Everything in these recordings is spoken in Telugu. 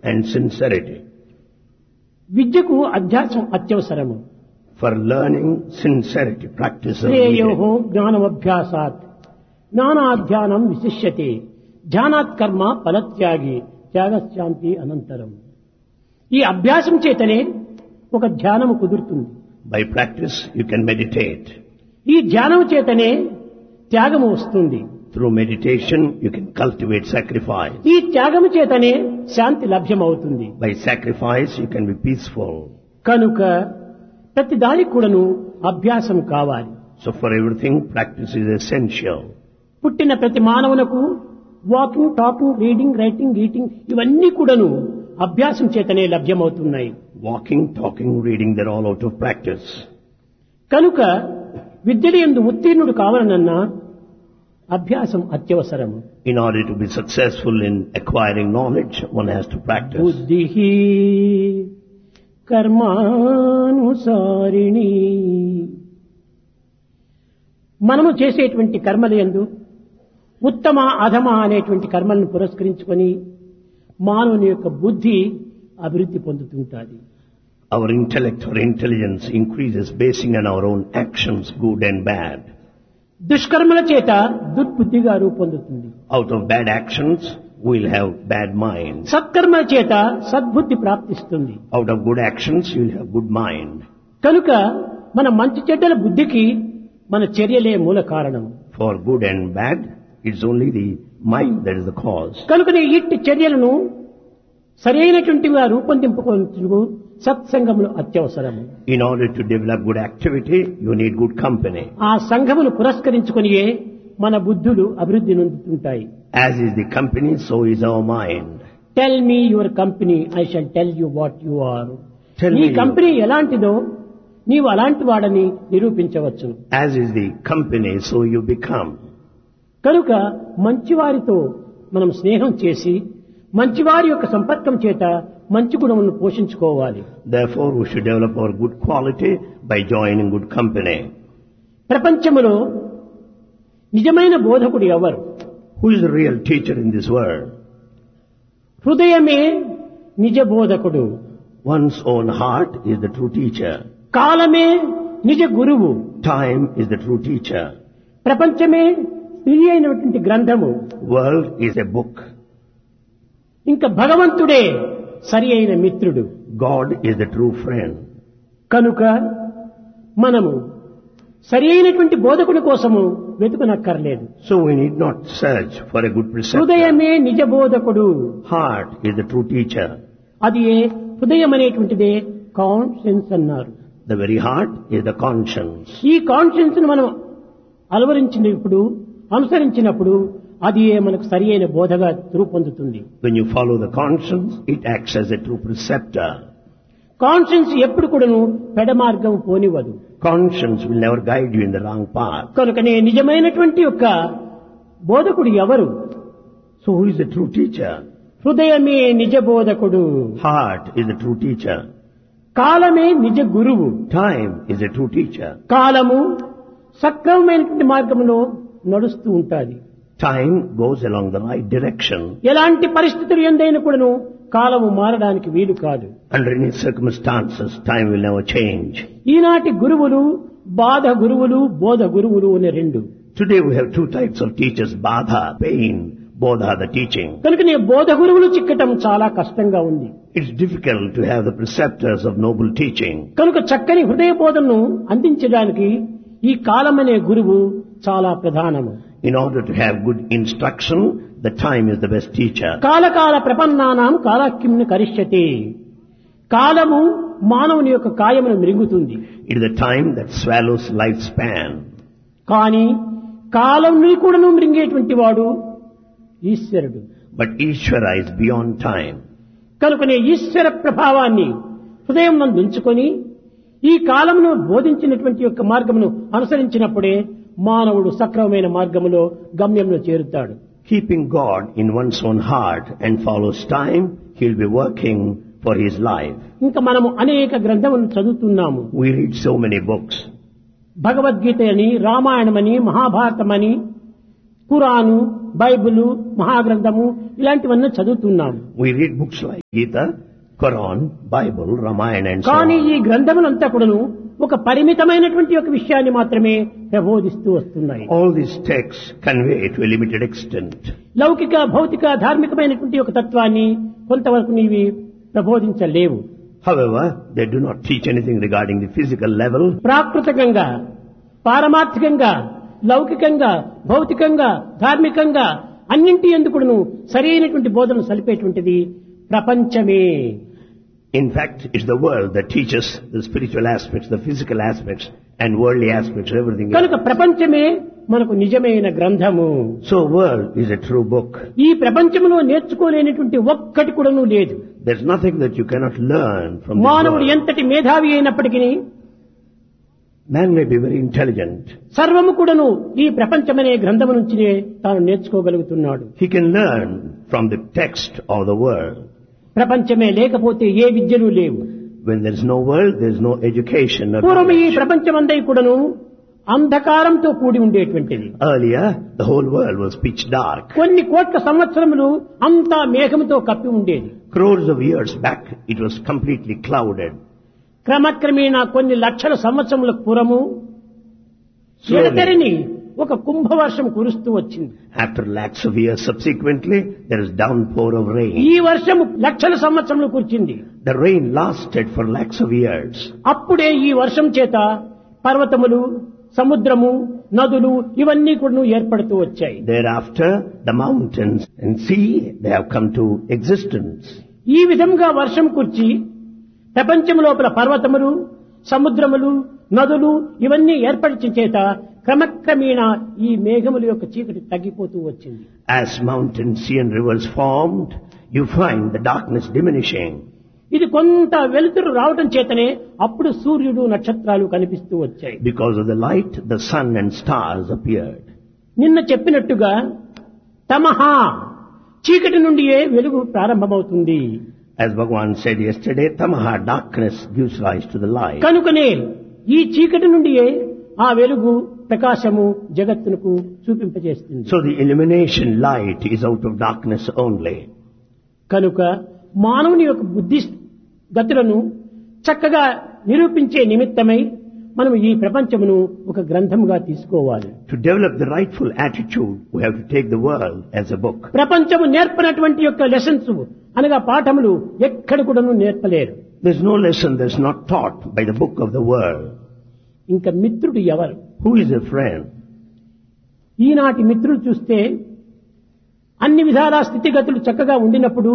and sincerity. విద్యకు అధ్యాసం అత్యవసరము. For learning, sincerity, practice of శ్రేయోహో needed. జ్ఞానమభ్యాసాత్ జ్ఞానాధ్యానం విశిష్యతే ధ్యానాత్ కర్మ ఫలత్యాగి త్యాగశాంతి అనంతరం. ఈ అభ్యాసం చేతనే ఒక ధ్యానము కుదురుతుంది. By practice, you can meditate. ఈ ధ్యానం చేతనే త్యాగము వస్తుంది. Through meditation, you can cultivate sacrifice. ఈ త్యాగము చేతనే శాంతి లభ్యమవుతుంది. By sacrifice, you can be peaceful. కనుక ప్రతి దానికి కూడాను అభ్యాసం కావాలి. So for everything, practice is essential. పుట్టిన ప్రతి మానవునకు walking, talking, reading, writing, eating ఇవన్నీ కూడాను అభ్యాసం చేతనే లభ్యమవుతున్నాయి. Walking, talking, reading, they're all out of practice. కనుక విద్యలో యందు ఉత్తీర్ణుడు కావాలనన్నా అభ్యాసం అత్యవసరము. In order to be successful in acquiring knowledge, one has to practice. బుద్ధిః కర్మానుసారిణి. మనము చేసేటువంటి కర్మల యందు ఉత్తమ అధమ అనేటువంటి కర్మలను పురస్కరించుకొని మానవుని యొక్క బుద్ధి అభివృద్ధి పొందుతుంటాది. Our intellect or intelligence increases basing on our own actions, good and bad. దుష్కర్మల చేత దుర్బుద్ధిగా రూపొందుతుంది. Out of bad actions, we'll have bad minds. సత్కర్మల చేత సద్బుద్ధి ప్రాప్తిస్తుంది. Out of good actions, you'll have good mind. కనుక మన మంచి చెడ్డల బుద్ధికి మన చర్యలే మూల కారణం. For good and bad, it's only the mind that is the cause. కనుకనే ఇట్టి చర్యలను సరైనటువంటిగా రూపొందింపుకొనుటకు సత్సంగములు అత్యవసరము. In order to develop good activity, you need good company. ఆ సంఘమును పురస్కరించుకొనియే మన బుద్ధులు అభివృద్ధి నొందుతుంటాయి. As is the company, so is our mind. Tell me your company, I shall tell you what you are. Tell నీ me కంపెనీ ఎలాంటిదో నీవు అలాంటి వాడని నిరూపించవచ్చు. As is the company, so you become. కనుక మంచివారితో మనం స్నేహం చేసి మంచివారి యొక్క సంపర్కం చేత మంచి గుణములను పోషించుకోవాలి. Therefore, we should develop our good quality by joining good company. ప్రపంచములో నిజమైన బోధకుడు ఎవరు? Who is the real teacher in this world? హృదయమే నిజ బోధకుడు. One's own heart is the true teacher. కాలమే నిజ గురువు. Time is the true teacher. ప్రపంచమే స్త్రీ అయినటువంటి గ్రంథము. World is a book. ఇంకా భగవంతుడే సరి అయిన మిత్రుడు. God is the true friend. కనుక మనము సరి అయినటువంటి బోధకుని కోసము వెతుకునక్కర్లేదు. So we need not search for a good preceptor. హృదయమే నిజ బోధకుడు. Heart is the true teacher. అది హృదయం అనేటువంటిదే కాన్షియన్స్ అన్నారు. The very heart is the conscience. ఈ కాన్షియన్స్ ను మనం అలవరించినప్పుడు, అనుసరించినప్పుడు అది మనకు సరి అయిన బోధగా రూపొందుతుంది. When you follow the conscience, it acts as a true preceptor. Conscience ఎప్పుడు కూడాను పెడ మార్గం పోనివ్వదు. Conscience will never guide you in the wrong path. కనుకనే నిజమైనటువంటి యొక్క బోధకుడు ఎవరు? So who is the true teacher? హృదయమే నిజ బోధకుడు. Heart is the true teacher. కాలమే నిజ గురువు. Time is a true teacher. కాలము సక్రమమైనటువంటి మార్గంలో నడుస్తూ ఉంటాది. Time goes along the right direction. ఎలాంటి పరిస్థితులు ఎందైనా కూడాను కాలము మారడానికి వీలు కాదు. Under any circumstances, time will never change. ఈనాటి గురువులు బాధ గురువులు, బోధ గురువులు అనే రెండు. Today we have two types of teachers, Badha, pain, Bodha, the teaching. కనుకనే బోధ గురువులు చిక్కటం చాలా కష్టంగా ఉంది. It's difficult to have the preceptors of noble teaching. కనుక చక్కని హృదయ బోధనను అందించడానికి ఈ కాలమనే గురువు చాలా ప్రధానము. In order to have good instruction, the time is the best teacher. కాలకాల ప్రపన్నానాం కాలాక్యమును కరిష్యతే. కాలము మానవుని యొక్క కాయమును మృంగుతుంది. It is the time that swallows lifespan. కానీ కాలంని కూడాను మృంగేటువంటి వాడు ఈశ్వరుడు. But Ishvara is beyond time. కనుకనే ఈశ్వర ప్రభావాన్ని హృదయం నందు ఉంచుకొని ఈ కాలమును బోధించినటువంటి యొక్క మార్గమును అనుసరించినప్పుడే మానవుడు సక్రమమైన మార్గములో గమ్యంలో చేరుతాడు. Keeping God in one's own heart and follows time, he'll be working for his life. ఇంకా మనము అనేక గ్రంథములను చదువుతున్నాము. We read so many books. Bhagavad Gita అని, రామాయణమని, మహాభారతమని ఖురాను, బైబిలు, మహాగ్రంథము ఇలాంటివన్నీ చదువుతున్నాము. We read books like Gita, Quran, Bible, Ramayana and so కానీ on. ఈ గ్రంథములంతా కూడాను ఒక పరిమితమైనటువంటి ఒక విషయాన్ని మాత్రమే ప్రబోధిస్తూ వస్తున్నాయి. All these texts convey to a limited extent. లౌకిక, భౌతిక, ధార్మికమైనటువంటి ఒక తత్వాన్ని కొంతవరకు నీవి ప్రబోధించలేవు. However, they do not teach anything regarding the physical level. ప్రాకృతికంగా, పారమార్థికంగా, లౌకికంగా, భౌతికంగా, ధార్మికంగా అన్నింటి ఎందుకును సరైనటువంటి బోధనలు సలిపేటువంటిది ప్రపంచమే. In fact, it's the world that teaches the spiritual aspects, the physical aspects and worldly aspects, everything కనుక else. ప్రపంచమే మనకు నిజమైన గ్రంథము. So world is a true book. ఈ ప్రపంచంలో నేర్చుకోలేనటువంటి ఒక్కటి కూడాను లేదు. There's nothing that you cannot learn from this మానవుడు world. ఎంతటి మేధావి అయినప్పటికీ Man may be very intelligent. సర్వము కూడాను ఈ ప్రపంచమనే గ్రంథము నుంచినే తాను నేర్చుకోగలుగుతున్నాడు. He can learn from the text of the world. ప్రపంచమే లేకపోతే ఏ విద్యలు లేవు. When there's no world, there's no education or పూర్వం ఈ knowledge. ప్రపంచమందై కూడాను అంధకారంతో కూడి ఉండేటువంటిది. Earlier, the whole world was pitch dark. కొన్ని కోట్ల సంవత్సరములు అంతా మేఘముతో కప్పి ఉండేది. Crores of years back, it was completely clouded. క్రమక్రమేణా కొన్ని లక్షల సంవత్సరముల పూర్వము Slowly, ఎడతెరిని ఒక కుంభవర్షం కురుస్తూ వచ్చింది. after lakhs of years subsequently, there is downpour of rain. ఈ వర్షము లక్షల సంవత్సరములు కురిచింది. The rain lasted for lakhs of years. అప్పుడే ఈ వర్షం చేత పర్వతములు, సముద్రము, నదులు ఇవన్నీ కూడా ఏర్పడుతూ వచ్చాయి. Thereafter, the mountains and sea, they have come to existence. ఈ విధంగా వర్షం కుర్చి ప్రపంచం లోపల పర్వతములు, సముద్రములు, నదులు ఇవన్నీ ఏర్పడిన చేత క్రమక్రమేణా ఈ మేఘముల యొక్క చీకటి తగ్గిపోతూ వచ్చింది. As mountains, sea and rivers formed, you find the darkness diminishing. ఇది కొంత వెలుతురు రావటం చేతనే అప్పుడు సూర్యుడు, నక్షత్రాలు కనిపిస్తూ వచ్చాయి. Because of the light, the sun and stars appeared. నిన్న చెప్పినట్టుగా తమహా చీకటి నుండియే వెలుగు ప్రారంభమవుతుంది. As Bhagavan said yesterday, tamaha, darkness, gives rise to the light. కనుకనే ఈ చీకటి నుండియే ఆ వెలుగు, ప్రకాశము జగత్తునకు చూపింపజేస్తుంది. So the illumination light is out of darkness only. కనుక మానవుని యొక్క బుద్ధి గతులను చక్కగా నిరూపించే నిమిత్తమై మనం ఈ ప్రపంచమును ఒక గ్రంథముగా తీసుకోవాలి. To develop the rightful attitude, we have to take the world as a book. ప్రపంచము నేర్పనటువంటి యొక్క లెసన్స్ అనగా పాఠములు ఎక్కడ కూడాను నేర్పలేరు. There's no lesson that's not taught by the book of the world. ఇంకా మిత్రుడు ఎవరు? Who is a friend? ఈనాటి మిత్రులు చూస్తే అన్ని విధాల స్థితిగతులు చక్కగా ఉండినప్పుడు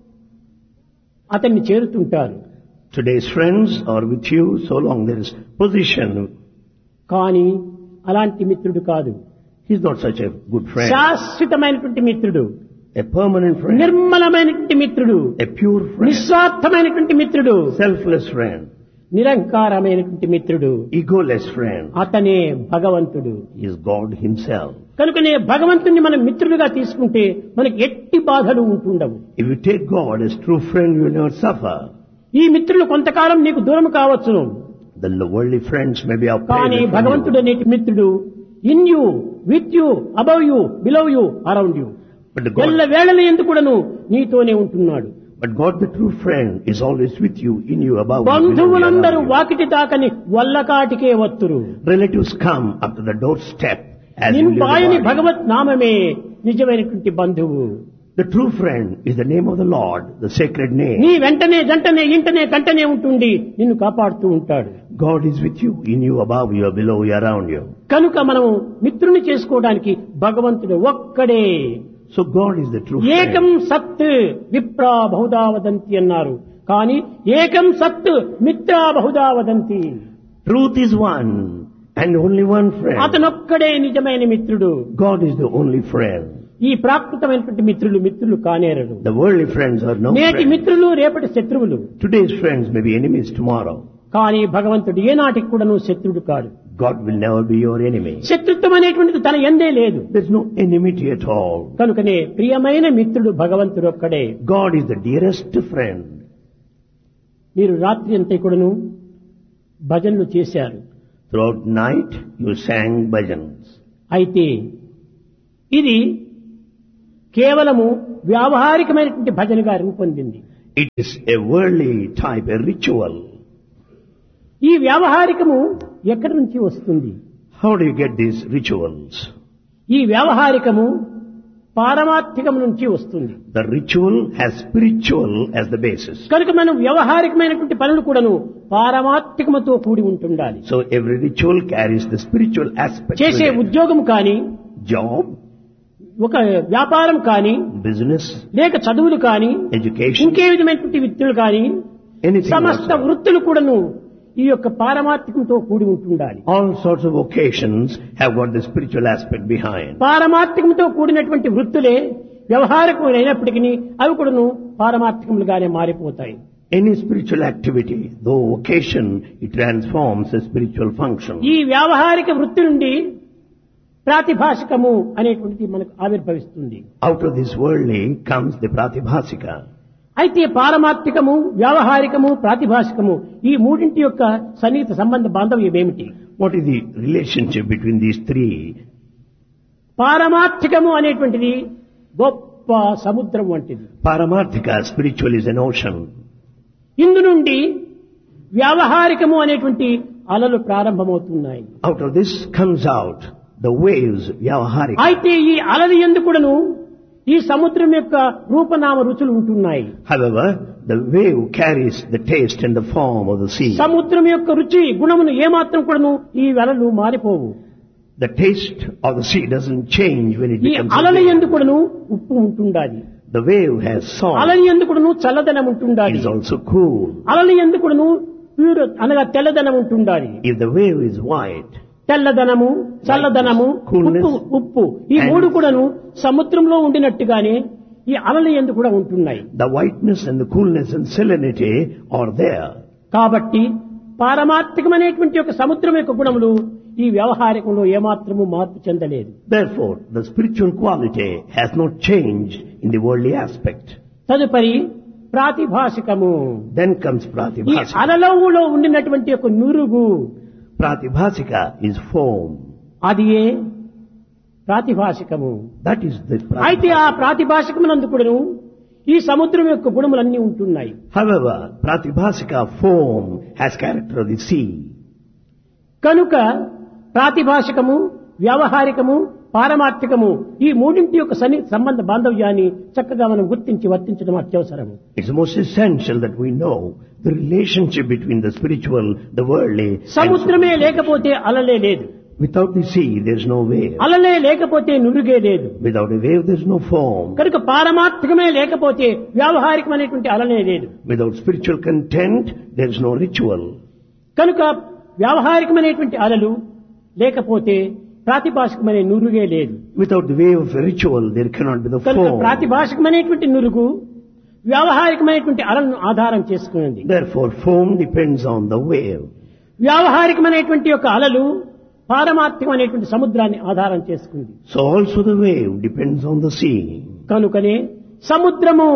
అతన్ని చేరుతుంటారు. Today's friends are with you so long there is position. కానీ అలాంటి మిత్రుడు కాదు. He's not such a good friend. శాశ్వతమైనటువంటి మిత్రుడు, A permanent friend. నిర్మలమైనటువంటి మిత్రుడు, A pure friend. నిస్వార్థమైనటువంటి మిత్రుడు, Selfless friend. నిరంకారమైనటువంటి మిత్రుడు, Egoless friend. అతనే భగవంతుడు. He is God himself. కనుకనే భగవంతుని మనం మిత్రుడిగా తీసుకుంటే మనకి ఎట్టి బాధలు ఉంటుండవు. If you take God as true friend, you will not suffer. ఈ మిత్రులు కొంతకాలం నీకు దూరం కావచ్చును. The worldly friends may be our కానీ present భగవంతుడు from you. అనే మిత్రుడు in you, with you, above you, below you, around you, But ఎల్ల God, వేళల ఎందుకుడను నీతోనే ఉంటున్నాడు. but God, the true friend, is always with you, in you, above you, below you, బంధువులందరూ around you. Vakiti తాకని వల్లకాటికే వత్తురు. Relatives come up to the doorstep as you నిన్ live the బాయని body. భగవత్ నామమే నిజమైనటువంటి బంధువు. The true friend is the name of the Lord, the sacred నీ name. వెంటనే జంటనే ఇంటనే కంటనే ఉంటుండి నిన్ను కాపాడుతూ ఉంటాడు. God is with you, in you, above you, below you, around you. కనుక మనం మిత్రుని చేసుకోవడానికి భగవంతుడు ఒక్కడే. So God is the true ఏకం friend. సత్ విప్రా బహుదా వదంతి అన్నారు. కానీ ఏకం సత్ Mitra Bahuda వదంతి. Truth is one, and only one friend. అతనొక్కడే నిజమైన మిత్రుడు. God is the only friend. ఈ ప్రాకృతమైనటువంటి మిత్రులు కానేరరు. The worldly friends are no నేటి friends. మిత్రులు రేపటి శత్రువులు. Today's friends may be enemies tomorrow. కానీ భగవంతుడు ఏనాటికి కూడాను శత్రుడు కాడు. God will never be your enemy. శత్రుత్వం అనేటువంటిది తన ఎందే లేదు. There's no enmity at all. కనుకనే ప్రియమైన మిత్రుడు భగవంతుడు ఒక్కడే. God is the dearest friend. మీరు రాత్రి అంతా కూడాను భజనలు చేశారు. Throughout night, you sang bhajans. అయితే ఇది కేవలము వ్యావహారికమైనటువంటి భజనగా రూపొందింది. It is a worldly type, a ritual. ఈ వ్యావహారికము ఎక్కడి నుంచి వస్తుంది? How do you get these rituals? ఈ వ్యావహారికము పారమార్థికం నుంచి వస్తుంది. The ritual has spiritual as the basis. కనుక మనం వ్యవహారికమైనటువంటి పనులు కూడాను పారమార్థికముతో కూడి ఉంటుండాలి. So every ritual carries the spiritual aspect. చేసే with it. ఉద్యోగం కానీ, Job, ఒక వ్యాపారం కానీ, business, లేక చదువులు కానీ, education, ఇంకే విధమైనటువంటి విద్యలు కానీ, anything సమస్త whatsoever. వృత్తులు కూడాను ఈ యొక్క పారమార్థికంతో కూడి ఉంటుండాలి. All sorts of vocations have got the spiritual aspect behind. పారమార్థికంతో కూడినటువంటి వృత్తులే వ్యవహారికమైనప్పటికీ అవి కూడాను పారమార్థికములుగానే మారిపోతాయి. Any spiritual activity, though vocation, it transforms a spiritual function. ఈ వ్యావహారిక వృత్తి నుండి ప్రాతిభాషికము అనేటువంటిది మనకు ఆవిర్భవిస్తుంది. Out of this worldly comes the pratibhasika. అయితే పారమార్థికము, వ్యావహారికము, ప్రాతిభాషికము ఈ మూడింటి యొక్క సన్నిహిత సంబంధ బాంధవ్యం ఏమిటి? What is the relationship between these three? పారమార్థికము అనేటువంటిది గొప్ప సముద్రం వంటిది. Paramarthika, spiritual, is an ocean. ఇందు నుండి వ్యావహారికము అనేటువంటి అలలు ప్రారంభమవుతున్నాయి. Out of this comes out the waves, vyavaharika. అయితే ఈ అలలు ఎందుకును ఈ సముద్రం యొక్క రూపనామ రుచులు ఉంటున్నాయి. However, the wave carries the taste and the form of the sea. సముద్రం యొక్క రుచి గుణమును ఏమాత్రం కూడాను ఈ అలలు మారిపోవు. The taste of the sea doesn't change when it ఈ becomes a అలల wave. ఎందుకును ఉప్పు ఉంటుండాలి. The wave has salt. అలల ఎందుకును చల్లదనం It ఉంటుండాలి. is also cool. అలల ఎందుకును ప్యూర్ అనగా తెల్లదనం ఉంటుండాలి. If the wave is white, తెల్లదనము, చల్లదనము, Coolness, ఉప్పు ఈ and- మూడు కూడాను సముద్రంలో ఉండినట్టుగానే ఈ అలల ఎందు కూడా ఉంటున్నాయి. the whiteness and the coolness and salinity are there. కాబట్టి పారమార్థికమైనటువంటి ఒక సముద్రం యొక్క గుణములు ఈ వ్యవహారికంలో ఏమాత్రము మార్పు చెందలేదు. Therefore, the spiritual quality has not changed in the worldly aspect. తదుపరి ప్రాతిభాషికము. Then comes ఈ pratibhasika. అలలోవులో ఉండినటువంటి ఒక నురుగు, Pratibhasika is foam. అది ఏ ప్రాతిభాషికము. That is the అయితే ఆ pratibhasika. ప్రాతిభాషికమునందు కూడాను ఈ సముద్రం యొక్క గుణములన్నీ ఉంటున్నాయి. However, pratibhasika foam has character of the sea. కనుక ప్రాతిభాషికము, వ్యావహారికము, పారమార్థికము ఈ మూడింటి యొక్క సంబంధ బాంధవ్యాన్ని చక్కగా మనం గుర్తించి వర్తించడం అత్యవసరము. It's most essential that we know the relationship between the spiritual, the worldly. సముద్రమే and లేకపోతే అలలే లేదు. without the sea, there's no wave. అలలే లేకపోతే నురుగే లేదు. Without a wave, there's no foam. కనుక పారమార్థికమే లేకపోతే వ్యావహారికమైనటువంటి అలలే లేదు. Without spiritual content, there's no ritual. కనుక వ్యావహారికమైనటువంటి అలలు లేకపోతే ప్రాతిభాషికమైన నురుగే లేదు. Without the wave of a ritual, there cannot be the కనుక foam. ప్రాతిభాషికమైనటువంటి నురుగు వ్యావహారికమైనటువంటి అలను ఆధారం చేసుకున్నది. Therefore, foam depends on the wave. వ్యావహారికమైనటువంటి యొక్క అలలు పారమార్థికమైనటువంటి సముద్రాన్ని ఆధారం చేసుకుంది. So also the wave depends on the sea. కనుకనే సముద్రము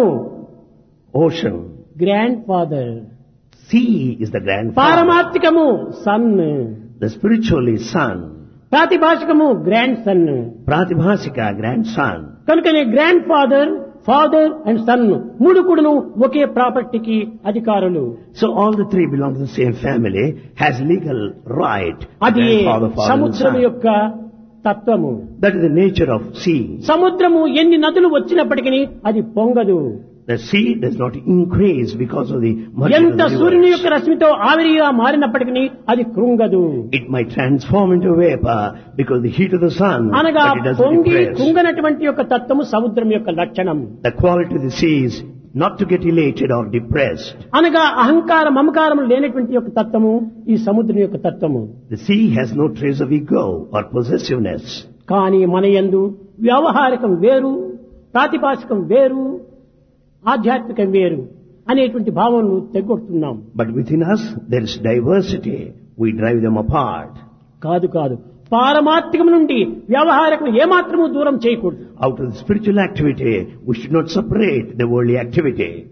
Ocean. Grand father, Sea is the grandfather. పారమార్థికము sun, The spiritual is sun. ప్రాతిభాషికము grand son. Pratibhasika, grandson. కనుకనే grand father, father and sun మూడు కూడాను ఒకే ప్రాపర్టీకి అధికారులు. So all the three belong to the same family, has legal right. అది Grandfather, father, and సముద్రం son. యొక్క తత్వము. That is the nature of sea. సముద్రము ఎన్ని నదులు వచ్చినప్పటికీ అది పొంగదు. The sea does not increase because of the merger of ఎంత the సూర్యుని యొక్క rivers. రశ్మితో ఆవిరిగా మారినప్పటికీ అది కృంగదు. It might transform into vapor because the heat of the sun, అనగా but it doesn't పొంగి depress. కృంగనటువంటి యొక్క తత్వము సముద్రం యొక్క లక్షణం. The quality of the sea is not to get elated or depressed. అనగా అహంకార మమకారం లేనటువంటి యొక్క తత్వము ఈ సముద్రం యొక్క తత్వము. The sea has no trace of ego or possessiveness. కానీ మన యందు వ్యవహారికం వేరు, ప్రాతిభాషికం వేరు, ఆధ్యాత్మికం వేరు అనేటువంటి భావనను తెగొడుతున్నాం. But within us there is diversity. We drive them apart. కాదు కాదు, పారమార్థికం నుండి వ్యవహారికం ఏమాత్రము దూరం చేయకూడదు. Out of the spiritual activity, we should not separate the worldly activity.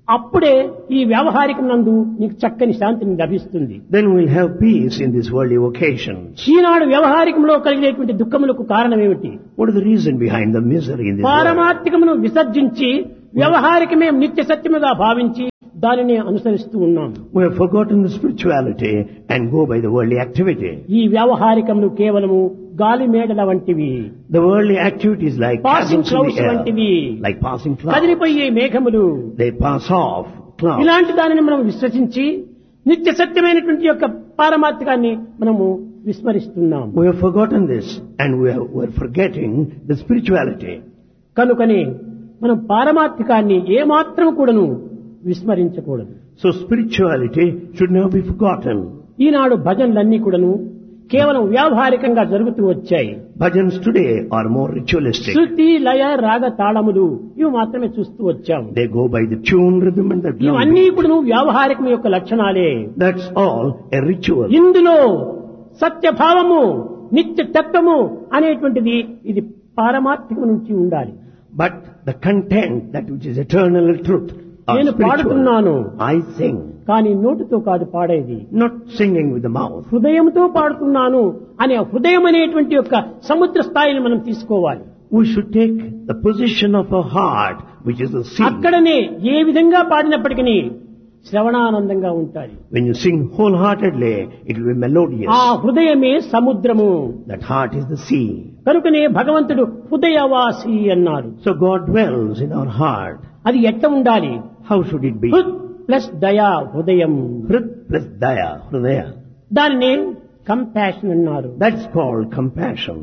అప్పుడే ఈ వ్యవహారిక నందు నీకు చక్కని శాంతిని లభిస్తుంది. Then we'll have peace in this worldly occasions. ఈనాడు వ్యవహారికంలో కలిగేటువంటి దుఃఖములకు కారణం ఏమిటి? What is the reason behind the misery in this world? పారమార్థికమును విసర్జించి వ్యవహారికమే నిత్య సత్యముగా భావించి దానిని అనుసరిస్తూ ఉన్నాం. We have forgotten the spirituality and go by the worldly activity. ఈ వ్యవహారికములు కేవలము గాలి మేడల వంటివి, The worldly activities like passing castles in clouds the air, వంటివి, like passing clouds. కదిలిపోయే మేఘములు. They pass off clouds. ఇలాంటి దానిని మనం విశ్వసించి నిత్య సత్యమైనటువంటి యొక్క పారమార్థికాన్ని మనము విస్మరిస్తున్నాం. We have forgotten this and we're forgetting the spirituality. కనుకనే మనం పారమార్థికాన్ని ఏమాత్రం కూడాను విస్మరించకూడదు. So spirituality should never be forgotten. ఈనాడు భజనలన్నీ కూడాను కేవలం వ్యావహారికంగా జరుగుతూ వచ్చాయి. Bhajans today are more ritualistic. శృతి లయ రాగ తాళములు ఇవి మాత్రమే చూస్తూ వచ్చాము. They go by the tune, rhythm and the ఇవన్నీ drum. కూడాను వ్యావహారికం యొక్క లక్షణాలే. That's all a ritual. ఇందులో సత్యభావము నిత్య తత్వము అనేటువంటిది ఇది పారమార్థికం నుంచి ఉండాలి. But the content, that which is eternal truth, are నేను పాడుతున్నాను, spiritual. I sing, కానీ నోటితో కాదు పాడేది, not singing with the mouth. హృదయంతో పాడుతున్నాను అనే హృదయం అనేటువంటి యొక్క సముద్ర స్థాయిని మనం తీసుకోవాలి. We should take the position of a heart, which is the sea. అక్కడనే ఏ విధంగా పాడినప్పటికీ శ్రవణానందంగా ఉంటాయి. When you sing wholeheartedly, it will be melodious. ఆ హృదయమే సముద్రము. That heart is the sea. కనుకనే భగవంతుడు హృదయవాసి అన్నారు. So God dwells in our heart. అది ఎట్లా ఉండాలి? How should it be? హృద్ plus దయా హృదయం. Hrit plus daya, hridaya. దానినే కంపాషన్ అన్నారు. That's called compassion.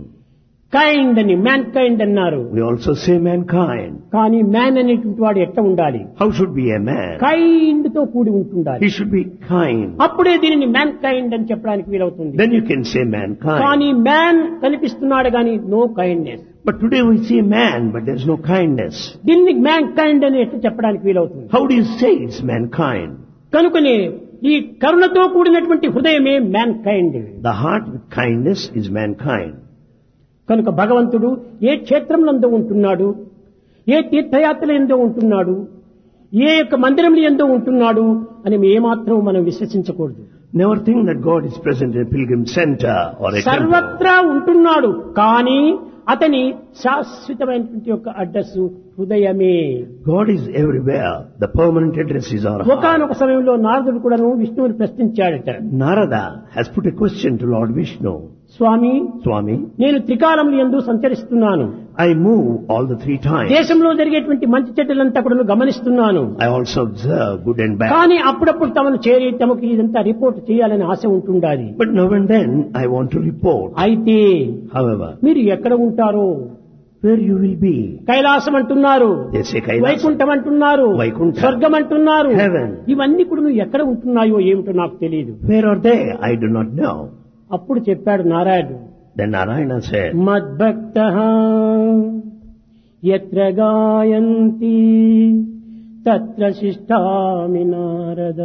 కైండ్ అని మ్యాన్ కైండ్ అన్నారు. We also say mankind. కానీ మ్యాన్ అనేటువంటి వాడు ఎట్లా ఉండాలి? How should be a man? Kind తో కూడి ఉంటుండాలి. He should be kind. అప్పుడే దీనిని మ్యాన్ కైండ్ అని చెప్పడానికి వీలవుతుంది. Then you can say mankind. కానీ మ్యాన్ కనిపిస్తున్నాడు కానీ no kindness. But today we see man, but there's no kindness. దీన్ని మ్యాన్ కైండ్ అని ఎట్లా చెప్పడానికి వీలవుతుంది? How do you say it's mankind? కనుకనే ఈ కరుణతో కూడినటువంటి హృదయమే man kind. The heart with kindness is mankind. కనుక భగవంతుడు ఏ క్షేత్రంలో ఉంటున్నాడు, ఏ తీర్థయాత్రల ఎందో ఉంటున్నాడు, ఏ యొక్క మందిరంలో ఎందో ఉంటున్నాడు అని ఏమాత్రం మనం విశ్వసించకూడదు. Never think that God is present in a pilgrim center or a temple. సర్వత్రా ఉంటున్నాడు, కానీ అతని శాశ్వతమైనటువంటి యొక్క అడ్రస్ హృదయమే. God is everywhere. The permanent address is our heart. ఒకానొక సమయంలో నారదుడు కూడాను విష్ణువుని ప్రశ్నించాడట. Narada has put a question to Lord Vishnu. Swamy, Swami, నేను త్రికాలములు యందు సంచరిస్తున్నాను. I move all the three times. దేశంలో జరిగేటువంటి మంచి చెడ్డలంతా కూడా గమనిస్తున్నాను. I also observe good and bad. కానీ అప్పుడప్పుడు తమను చేరి తమకు ఇదంతా రిపోర్ట్ చేయాలని ఆశ ఉంటుండాలి. But now and then I want to report. అయితే However, మీరు ఎక్కడ ఉంటారో? where you will be? Kailasam అంటున్నారు, They say Kailasam. వైకుంఠం అంటున్నారు, వైకుంఠం. స్వర్గం అంటున్నారు. Heaven. ఇవన్నీ కూడా నువ్వు ఎక్కడ ఉంటున్నాయో ఏమిటో నాకు తెలియదు. Where are they? I do not know. అప్పుడు చెప్పాడు నారాయణుడు, Then Narayana said, మద్భక్తః యత్ర గాయంతి తత్ర శిష్టామి నారద.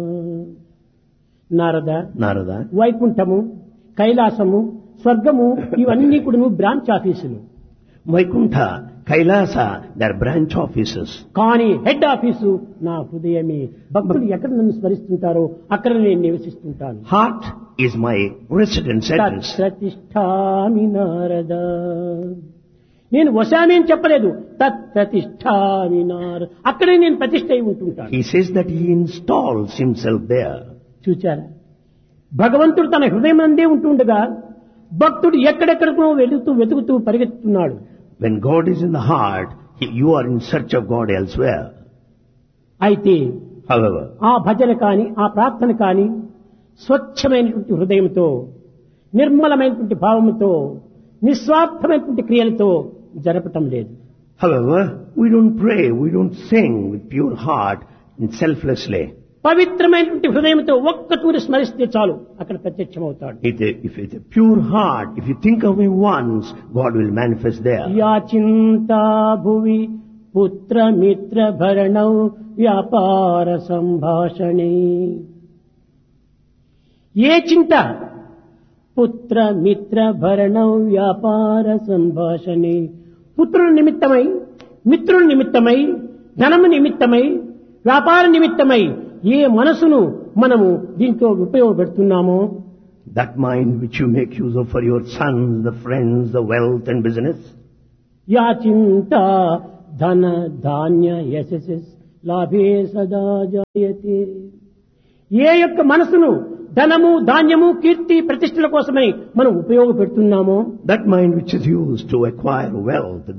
నారద, Narada, వైకుంఠము, కైలాసము, స్వర్గము ఇవన్నీ కూడా నువ్వు బ్రాంచ్ ఆఫీసులు. Vaikuntha, Kailasa, they are branch offices. కానీ హెడ్ ఆఫీసు నా హృదయమే. భక్తులు ఎక్కడ నన్ను స్మరిస్తుంటారో అక్కడ నేను నివసిస్తుంటాను. Heart is my residence address. తత్ప్రతిష్ఠామి Narada. నేను వశామి అని చెప్పలేదు, తత్ప్రతిష్ఠామి నారద. అక్కడే నేను ప్రతిష్ఠ అయి ఉంటుంటాను. He says that he installs himself there. చూచారా, భగవంతుడు తన హృదయం అందే ఉంటుండగా భక్తుడు ఎక్కడెక్కడికో వెతుకుతూ పరిగెత్తుతున్నాడు. When God is in the heart, you are in search of God elsewhere. అయితే However, ఆ భజన కాని ఆ ప్రార్థన కాని స్వచ్ఛమైనటువంటి హృదయంతో, నిర్మలమైనటువంటి భావముతో, నిస్వార్థమైనటువంటి క్రియలతో జరపటం లేదు. however, we don't pray, we don't sing with pure heart and selflessly. పవిత్రమైనటువంటి హృదయంతో ఒక్కతూరి స్మరిస్తే చాలు అక్కడ ప్రత్యక్షమవుతాడు. If it's a pure heart, if you think of him once, God will manifest there. యాచింతా భువి పుత్ర మిత్ర భరణౌ వ్యాపార సంభాషణే. ఏ చింత? పుత్ర మిత్ర భరణౌ వ్యాపార సంభాషణే. పుత్రుల నిమిత్తమై, మిత్రుల నిమిత్తమై, ధనము నిమిత్తమై వ్యాపార నిమిత్తమై ఏ మనసును మనము దీంట్లో ఉపయోగపెడుతున్నామో, that mind which you make use of for your sons, the friends, the wealth and business, yeah చింత ధన ధాన్య యశస్ లాభే సదా జాయతే, ఏ యొక్క మనసును ధనము ధాన్యము కీర్తి ప్రతిష్టల కోసమై మనం ఉపయోగపెడుతున్నామో, that mind which is used to acquire wealth,